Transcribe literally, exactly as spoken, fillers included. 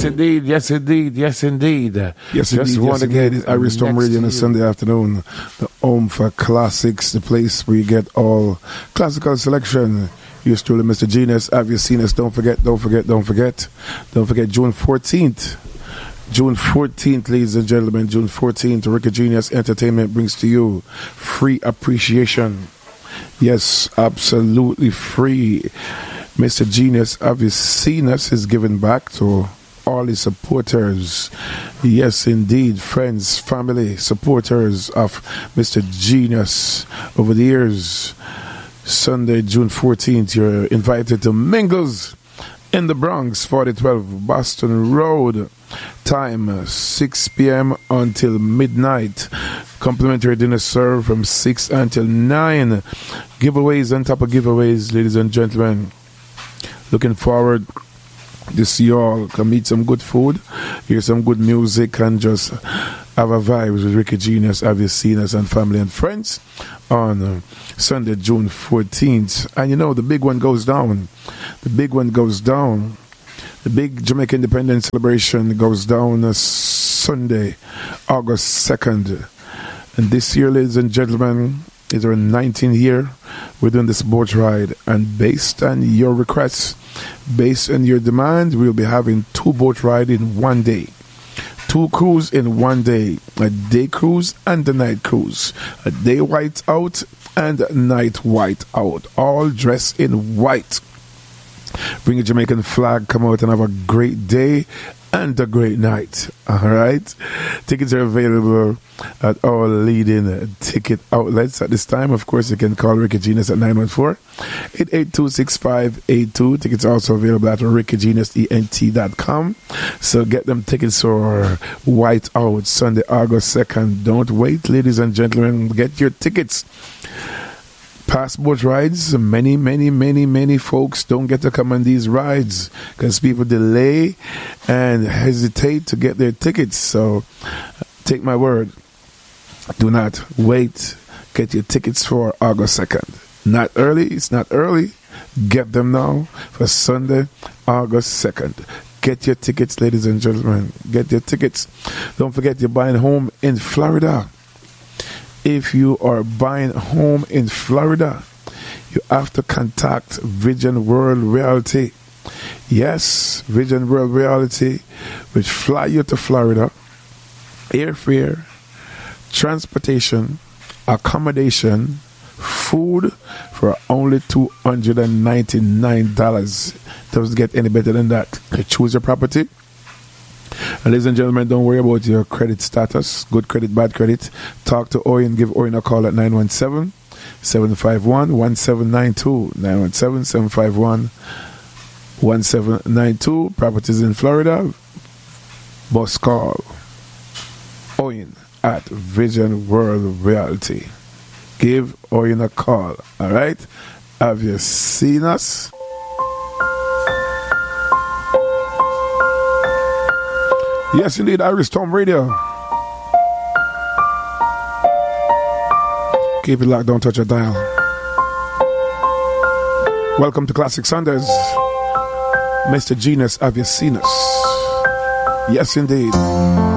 indeed, yes indeed, yes indeed. Yes Just indeed, yes indeed. It's Irish Storm Radio on a Sunday afternoon. The home for classics, the place where you get all classical selection. Yours truly, Mister Genius. Have you seen us? Don't forget, don't forget, don't forget. Don't forget, June fourteenth. June fourteenth, ladies and gentlemen, June fourteenth, Ricky Genius Entertainment brings to you free appreciation. Yes, absolutely free. Mister Genius, have you seen us, is giving back to all his supporters. Yes, indeed, friends, family, supporters of Mister Genius over the years. Sunday, June fourteenth, you're invited to Mingles in the Bronx, forty twelve Boston Road. Time six p.m. until midnight. Complimentary dinner served from six until nine. Giveaways on top of giveaways, ladies and gentlemen. Looking forward to see you all. Come eat some good food, hear some good music, and just have a vibe with Ricky Genius. Have you seen us and family and friends on uh, Sunday, June fourteenth. And you know, the big one goes down. The big one goes down. The big Jamaica Independence celebration goes down uh, Sunday, August second. And this year, ladies and gentlemen, is our nineteenth year. We're doing this boat ride. And based on your requests, based on your demand, we'll be having two boat rides in one day. Two cruise in one day. A day cruise and a night cruise. A day white out and a night white out. All dressed in white. Bring a Jamaican flag, come out and have a great day and a great night. Alright? Tickets are available at all leading ticket outlets at this time. Of course, you can call Ricky Genius at nine one four, eight eight two, six five eight two. Tickets are also available at ricky genius ent dot com. So get them tickets for White Out Sunday, August second. Don't wait, ladies and gentlemen. Get your tickets. Past boat rides, many, many, many, many folks don't get to come on these rides because people delay and hesitate to get their tickets. So take my word, do not wait. Get your tickets for August second. Not early, it's not early. Get them now for Sunday, August second. Get your tickets, ladies and gentlemen. Get your tickets. Don't forget, you're buying home in Florida. If you are buying home in Florida, you have to contact Vision World Realty. Yes, Vision World Realty will fly you to Florida. Airfare, transportation, accommodation, food for only two hundred ninety-nine dollars. Doesn't get any better than that. You choose your property. And ladies and gentlemen, don't worry about your credit status. Good credit, bad credit. Talk to Owen. Give Owen a call at nine one seven, seven five one, one seven nine two. nine one seven, seven five one, one seven nine two. Properties in Florida. Boss call Owen at Vision World Realty. Give Owen a call. All right? Have you seen us? Yes, indeed, Irish Storm Radio. Keep it locked, don't touch your dial. Welcome to Classic Sundays. Mister Genius, have you seen us? Yes, indeed.